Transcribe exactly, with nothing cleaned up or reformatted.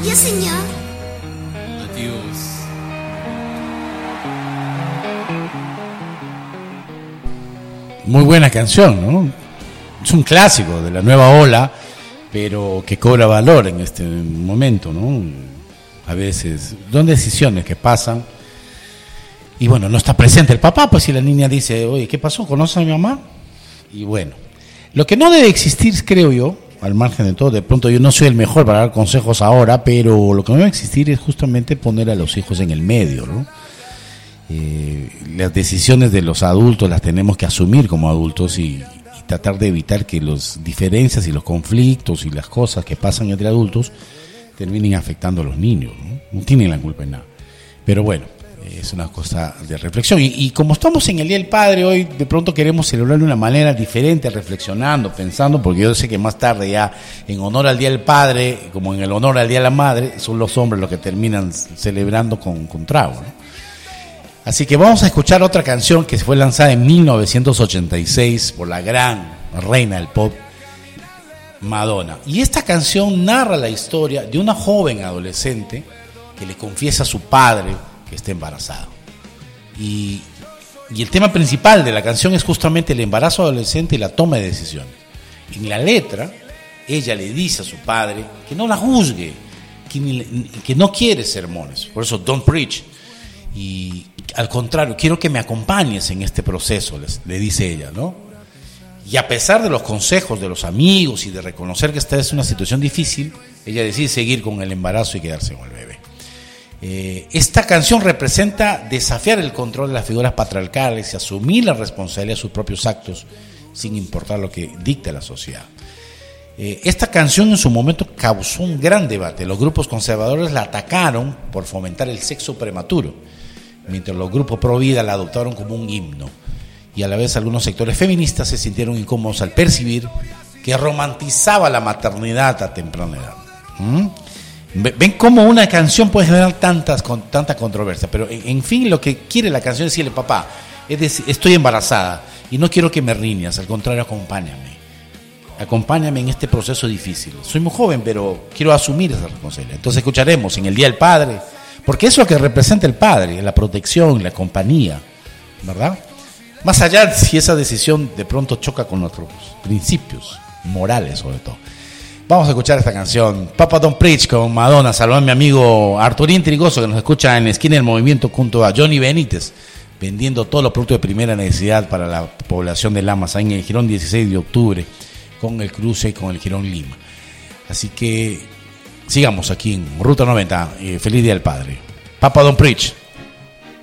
Adiós, señor. Adiós. Muy buena canción, ¿no? Es un clásico de la nueva ola, pero que cobra valor en este momento, ¿no? A veces son decisiones que pasan y bueno, no está presente el papá, pues si la niña dice, oye, ¿qué pasó? ¿Conoces a mi mamá? Y bueno, lo que no debe existir, creo yo, al margen de todo, de pronto yo no soy el mejor para dar consejos ahora, pero lo que no debe existir es justamente poner a los hijos en el medio, ¿no? Eh, las decisiones de los adultos las tenemos que asumir como adultos y, y tratar de evitar que las diferencias y los conflictos y las cosas que pasan entre adultos terminen afectando a los niños, ¿no? No tienen la culpa en nada. Pero bueno, es una cosa de reflexión. Y, y como estamos en el Día del Padre hoy, de pronto queremos celebrar de una manera diferente, reflexionando, pensando, porque yo sé que más tarde ya, en honor al Día del Padre, como en el honor al Día de la Madre, son los hombres los que terminan celebrando con, con trago, ¿no? Así que vamos a escuchar otra canción que fue lanzada en mil novecientos ochenta y seis por la gran reina del pop, Madonna. Y esta canción narra la historia de una joven adolescente que le confiesa a su padre que está embarazada. Y, y el tema principal de la canción es justamente el embarazo adolescente y la toma de decisiones. En la letra, ella le dice a su padre que no la juzgue, que, ni, que no quiere sermones. Por eso, don't preach. Y al contrario, quiero que me acompañes en este proceso, les, le dice ella, ¿no? Y a pesar de los consejos de los amigos y de reconocer que esta es una situación difícil, ella decide seguir con el embarazo y quedarse con el bebé. Eh, esta canción representa desafiar el control de las figuras patriarcales y asumir la responsabilidad de sus propios actos sin importar lo que dicte la sociedad. Eh, esta canción en su momento causó un gran debate. Los grupos conservadores la atacaron por fomentar el sexo prematuro, mientras los grupos pro vida la adoptaron como un himno. Y a la vez algunos sectores feministas se sintieron incómodos al percibir que romantizaba la maternidad a temprana edad. ¿Mm? Ven cómo una canción puede generar tantas, con, tanta controversia, pero en, en fin, lo que quiere la canción es decirle, papá, es decir, estoy embarazada y no quiero que me riñas, al contrario, acompáñame. Acompáñame en este proceso difícil. Soy muy joven, pero quiero asumir esa responsabilidad. Entonces escucharemos en el Día del Padre, porque eso es lo que representa el padre, la protección, la compañía, ¿verdad? Más allá de si esa decisión de pronto choca con nuestros principios morales, sobre todo. Vamos a escuchar esta canción, Papa Don't Preach, con Madonna. Saludar a mi amigo Arturín Trigoso, que nos escucha en la esquina del movimiento, junto a Johnny Benítez, vendiendo todos los productos de primera necesidad para la población de Lamas, ahí en el Jirón dieciséis de octubre, con el cruce con el Jirón Lima. Así que sigamos aquí en Ruta noventa. Eh, feliz Día del Padre. Papa Don't Preach.